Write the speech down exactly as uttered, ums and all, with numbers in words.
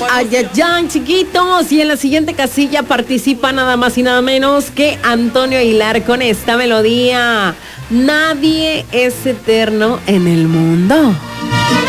Ay, ay, ay, chiquitos. Y en la siguiente casilla participa nada más y nada menos que Antonio Aguilar con esta melodía. Nadie es eterno en el mundo.